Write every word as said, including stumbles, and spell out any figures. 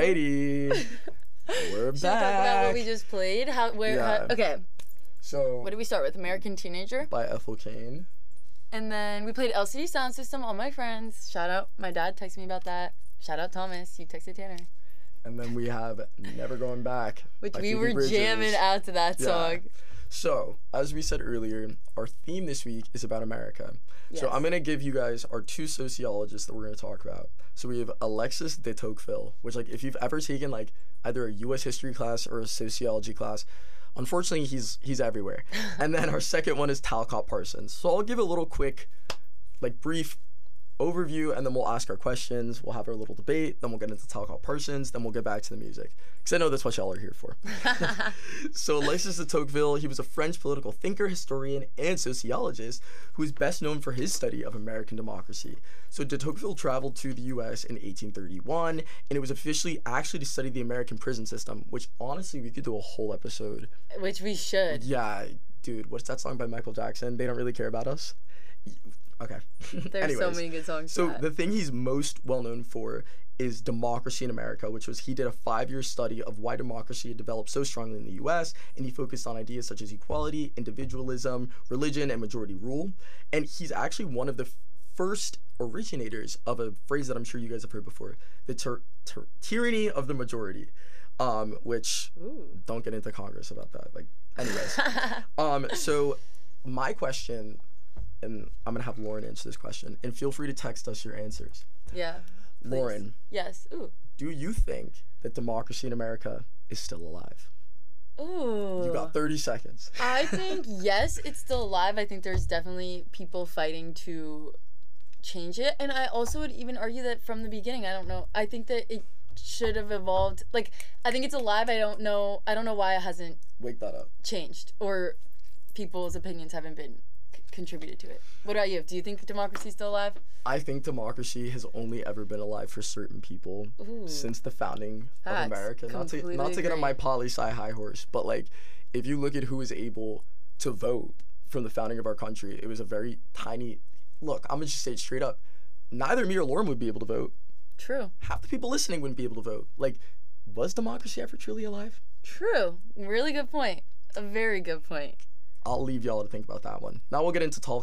Alrighty. We're Should back. we talk about what we just played? How? Where? Yeah. How, okay. So. What did we start with? American Teenager. By Ethel Cain. And then we played L C D Sound System. All my friends. Shout out. My dad texted me about that. Shout out Thomas. You texted Tanner. And then we have Never Going Back. Which by we Phoebe were Bridgers. jamming out to that Yeah. song. So, as we said earlier, our theme this week is about America. Yes. So I'm going to give you guys our two sociologists that we're going to talk about. So we have Alexis de Tocqueville, which, like, if you've ever taken, like, either a U S history class or a sociology class, unfortunately, he's he's everywhere. And then our second one is Talcott Parsons. So I'll give a little quick, like, brief overview, and then we'll ask our questions. We'll have our little debate. Then we'll get into Talcott Parsons. Then we'll get back to the music, because I know that's what y'all are here for. So Alexis de Tocqueville, he was a French political thinker, historian, and sociologist who is best known for his study of American democracy. So de Tocqueville traveled to the U S in eighteen thirty-one, and it was officially actually to study the American prison system, which honestly we could do a whole episode. Which we should. Yeah, dude, what's that song by Michael Jackson? They Don't Really Care About Us? Okay. There's Anyways, so many good songs. So for that. the thing he's most well known for is Democracy in America, which was he did a five-year study of why democracy had developed so strongly in the U S, and he focused on ideas such as equality, individualism, religion, and majority rule. And he's actually one of the f- first originators of a phrase that I'm sure you guys have heard before, the tyr- tyr- tyranny of the majority, um, which Ooh. don't get into Congress about that. Like, anyways. um, so my question, and I'm going to have Lauren answer this question, and feel free to text us your answers. Yeah. Please. Lauren, Yes. Ooh. do you think that democracy in America is still alive? Ooh. You got thirty seconds. I think, yes, it's still alive. I think there's definitely people fighting to change it. And I also would even argue that from the beginning, I don't know. I think that it should have evolved. Like, I think it's alive. I don't know. I don't know why it hasn't Wake that up. changed or people's opinions haven't been c- contributed to it. What about you? Do you think democracy is still alive? I think democracy has only ever been alive for certain people Ooh. since the founding Facts. of America. Not to Completely not to get on agree. my poli sci high horse, but like if you look at who was able to vote from the founding of our country, it was a very tiny. Look, I'm gonna just say it straight up. Neither me or Lauren would be able to vote. True. Half the people listening wouldn't be able to vote. Like, was democracy ever truly alive? True. Really good point. A very good point. I'll leave y'all to think about that one. Now we'll get into talk.